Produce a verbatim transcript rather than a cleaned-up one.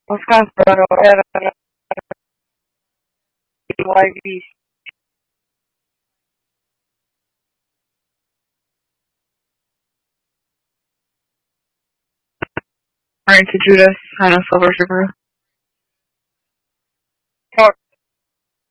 Lo scansero era lo hai visto. Married to Judas, kind of silver surfer.